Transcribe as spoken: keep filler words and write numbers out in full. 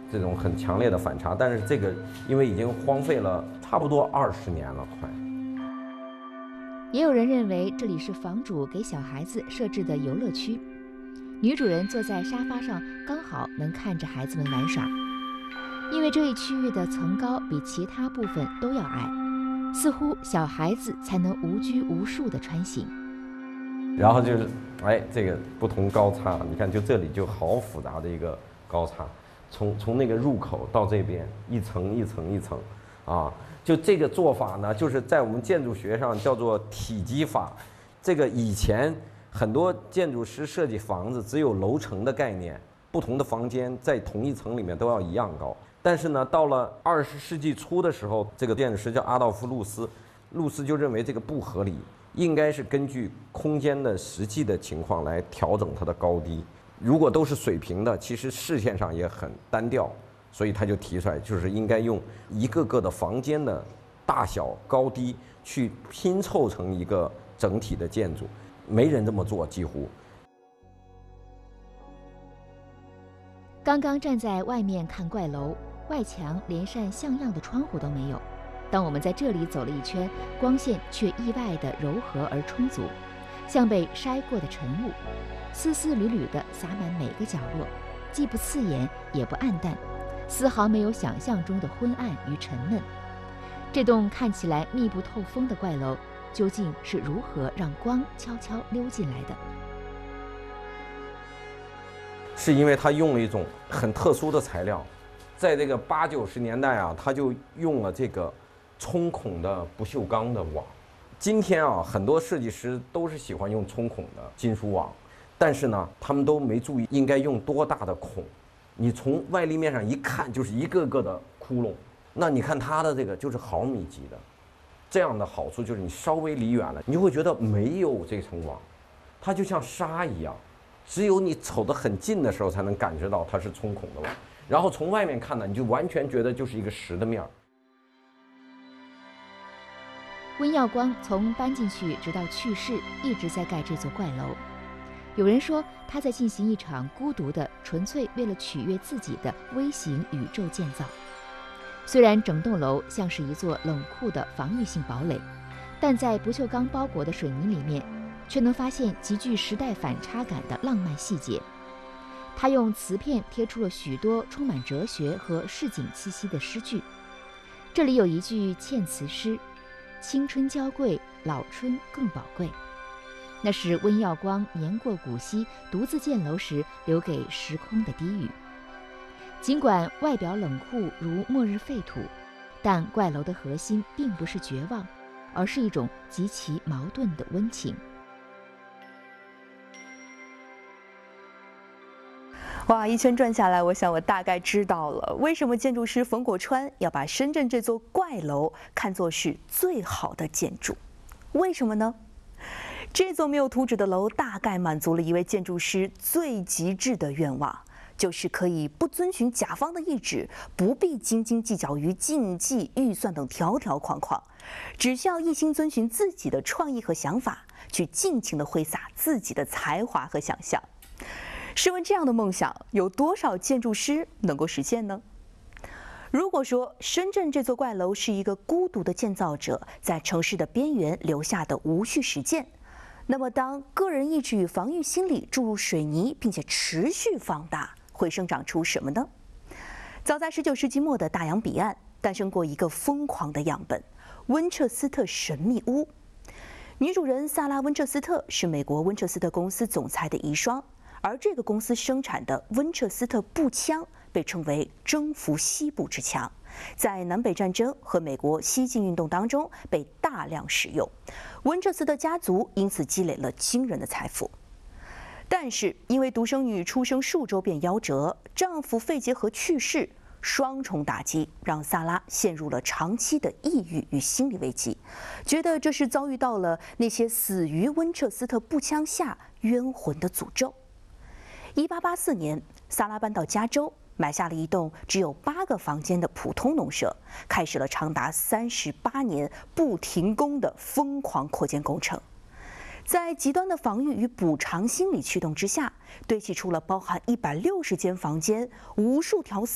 这种很强烈的反差。但是这个因为已经荒废了差不多二十年了，快。 也有人认为这里是房主给小孩子设置的游乐区，女主人坐在沙发上，刚好能看着孩子们玩耍。因为这一区域的层高比其他部分都要矮，似乎小孩子才能无拘无束地穿行。 然后就是，哎，这个不同高差，你看就这里就好复杂的一个高差，从从那个入口到这边一层一层一层，啊，就这个做法呢，就是在我们建筑学上叫做体积法。这个以前很多建筑师设计房子只有楼层的概念，不同的房间在同一层里面都要一样高。但是呢，到了二十世纪初的时候，这个建筑师叫阿道夫·路斯，路斯就认为这个不合理，应该是根据空间的实际的情况来调整它的高低。如果都是水平的，其实视线上也很单调，所以他就提出来，就是应该用一个个的房间的大小、高低去拼凑成一个整体的建筑。没人这么做，几乎。 刚刚站在外面看怪楼，外墙连扇像样的窗户都没有。当我们在这里走了一圈，光线却意外的柔和而充足，像被筛过的晨雾，丝丝缕缕地洒满每个角落，既不刺眼也不暗淡，丝毫没有想象中的昏暗与沉闷。这栋看起来密不透风的怪楼，究竟是如何让光悄悄溜进来的？ 是因为它用了一种很特殊的材料，在这个八九十年代啊，他就用了这个冲孔的不锈钢的网。今天啊，很多设计师都是喜欢用冲孔的金属网，但是呢，他们都没注意应该用多大的孔。你从外立面上一看，就是一个个的窟窿。那你看它的这个就是毫米级的，这样的好处就是你稍微离远了，你就会觉得没有这层网，它就像沙一样。只有你瞅得很近的时候，才能感觉到它是冲孔的网。然后从外面看呢，你就完全觉得就是一个实的面儿。 温耀光从搬进去直到去世，一直在盖这座怪楼。有人说他在进行一场孤独的、纯粹为了取悦自己的微型宇宙建造。虽然整栋楼像是一座冷酷的防御性堡垒，但在不锈钢包裹的水泥里面，却能发现极具时代反差感的浪漫细节。他用瓷片贴出了许多充满哲学和市井气息的诗句。这里有一句嵌词诗：青春娇贵，老春更宝贵。那是温耀光年过古稀独自建楼时留给时空的低语。尽管外表冷酷如末日废土，但怪楼的核心并不是绝望，而是一种极其矛盾的温情。 哇，一圈转下来，我想我大概知道了为什么建筑师冯国川要把深圳这座怪楼看作是最好的建筑。为什么呢？这座没有图纸的楼大概满足了一位建筑师最极致的愿望，就是可以不遵循甲方的意志，不必斤斤计较于竞技、预算等条条框框，只需要一心遵循自己的创意和想法，去尽情地挥洒自己的才华和想象。试问这样的梦想，有多少建筑师能够实现呢？如果说深圳这座怪楼是一个孤独的建造者在城市的边缘留下的无序实践，那么当个人意志与防御心理注入水泥，并且持续放大，会生长出什么呢？早在十九世纪末的大洋彼岸，诞生过一个疯狂的样本——温彻斯特神秘屋。女主人萨拉·温彻斯特是美国温彻斯特公司总裁的遗孀。而这个公司生产的温彻斯特步枪被称为征服西部之枪，在南北战争和美国西进运动当中被大量使用，温彻斯特家族因此积累了惊人的财富。但是因为独生女出生数周便夭折，丈夫肺结核去世，双重打击让萨拉陷入了长期的抑郁与心理危机，觉得这是遭遇到了那些死于温彻斯特步枪下冤魂的诅咒。一八八四年，萨拉搬到加州，买下了一栋只有八个房间的普通农舍，开始了长达三十八年不停工的疯狂扩建工程。在极端的防御与补偿心理驱动之下，堆砌出了包含一百六十间房间、无数条